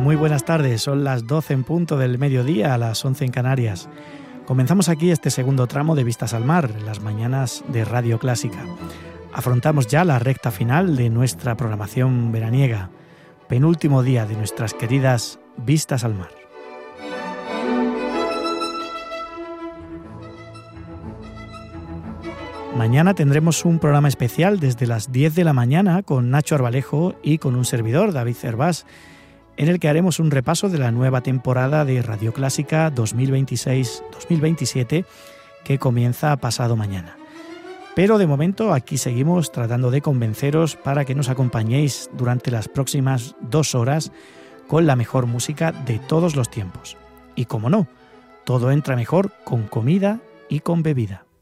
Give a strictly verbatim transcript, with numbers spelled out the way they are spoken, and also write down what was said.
Muy buenas tardes, son las doce en punto del mediodía, a las once en Canarias. Comenzamos aquí este segundo tramo de Vistas al Mar, las mañanas de Radio Clásica. Afrontamos ya la recta final de nuestra programación veraniega, penúltimo día de nuestras queridas Vistas al Mar. Mañana tendremos un programa especial desde las diez de la mañana con Nacho Arbalejo y con un servidor, David Cervás, en el que haremos un repaso de la nueva temporada de Radio Clásica dos mil veintiséis dos mil veintisiete que comienza pasado mañana. Pero de momento aquí seguimos tratando de convenceros para que nos acompañéis durante las próximas dos horas con la mejor música de todos los tiempos. Y como no, todo entra mejor con comida y con bebida.